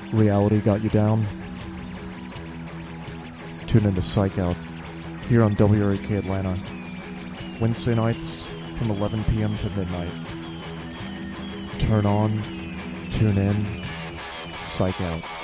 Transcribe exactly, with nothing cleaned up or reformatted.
reality got you down, tune into Psych Out here on W R A K Atlanta, Wednesday nights from eleven p.m. to midnight. Turn on, tune in, Psych Out.